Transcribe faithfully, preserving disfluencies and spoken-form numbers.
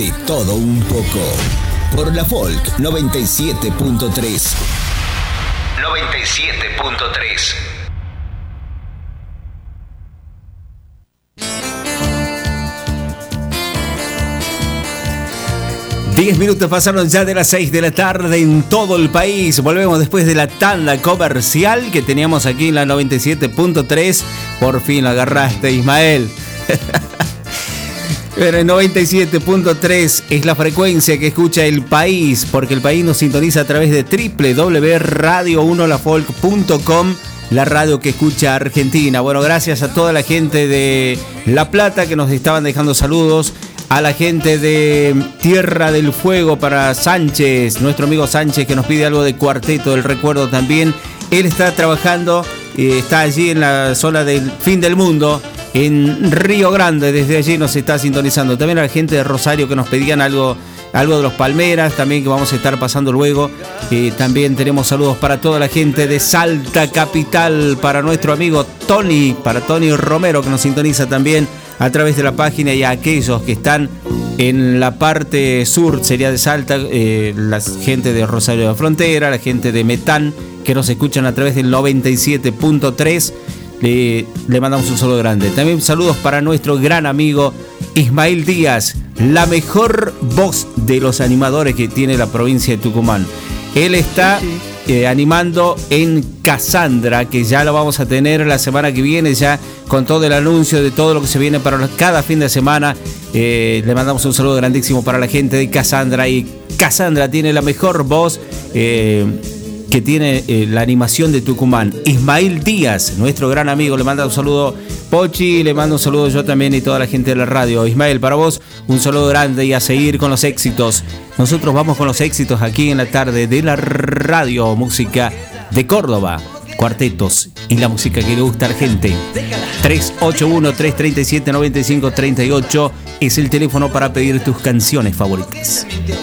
De todo un poco. Por la Folk noventa y siete punto tres. noventa y siete punto tres. Diez minutos pasaron ya de las seis de la tarde en todo el país. Volvemos después de la tanda comercial que teníamos aquí en la noventa y siete punto tres. Por fin la agarraste, Ismael. Pero el noventa y siete punto tres es la frecuencia que escucha el país, porque el país nos sintoniza a través de doble u doble u doble u punto radio uno la folk punto com, la radio que escucha Argentina. Bueno, gracias a toda la gente de La Plata que nos estaban dejando saludos. A la gente de Tierra del Fuego para Sánchez, nuestro amigo Sánchez que nos pide algo de Cuarteto del Recuerdo también. Él está trabajando, eh, está allí en la zona del fin del mundo, en Río Grande, desde allí nos está sintonizando. También a la gente de Rosario que nos pedían algo, algo de los Palmeras, también que vamos a estar pasando luego. Eh, también tenemos saludos para toda la gente de Salta Capital, para nuestro amigo Tony, para Tony Romero que nos sintoniza también a través de la página, y a aquellos que están en la parte sur, sería de Salta, eh, la gente de Rosario de la Frontera, la gente de Metán, que nos escuchan a través del noventa y siete punto tres, le, le mandamos un saludo grande. También saludos para nuestro gran amigo Ismael Díaz, la mejor voz de los animadores que tiene la provincia de Tucumán. Él está eh, animando en Casandra, que ya lo vamos a tener la semana que viene, ya con todo el anuncio de todo lo que se viene para cada fin de semana. Eh, le mandamos un saludo grandísimo para la gente de Casandra. Y Casandra tiene la mejor voz eh, que tiene eh, la animación de Tucumán. Ismael Díaz, nuestro gran amigo, le manda un saludo Pochi, le mando un saludo yo también y toda la gente de la radio. Ismael, para vos un saludo grande y a seguir con los éxitos. Nosotros vamos con los éxitos aquí en la tarde de la radio, música de Córdoba, cuartetos y la música que le gusta a la gente. tres ocho uno, tres tres siete, nueve cinco tres ocho es el teléfono para pedir tus canciones favoritas.